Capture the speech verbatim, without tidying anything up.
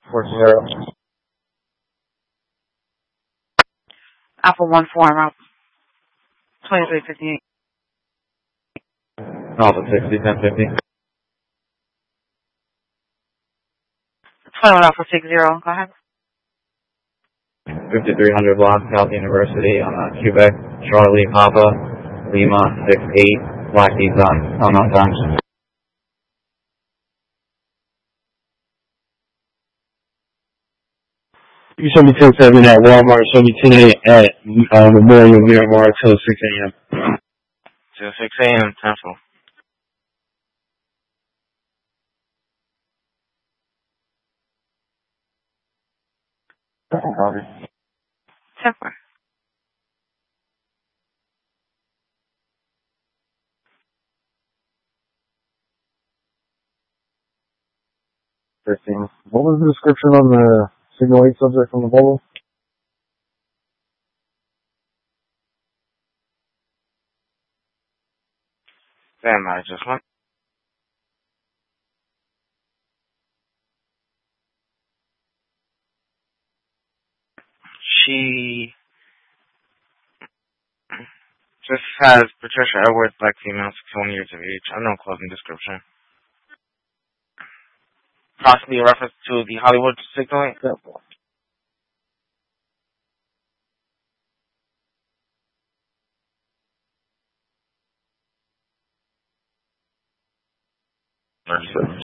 four zero. Alpha one four, route twenty-three fifty-eight. Alpha sixty, ten fifty. twenty-one Alpha six zero, go ahead. fifty-three hundred block, South University, on uh, Quebec, Charlie, Papa, Lima, six eight, Black East on, on on time. You show me ten seven at Walmart, show me ten eight at uh, Memorial Miramar till six a.m. Till six a.m. Temple. Temple. fifteen. What was the description on the Signal eight subject from the Volvo? Stand by, just one. She just has Patricia Edwards, black female, sixty-one years of age. Unknown clothing description. Possibly a reference to the Hollywood signaling. Yeah. Understood.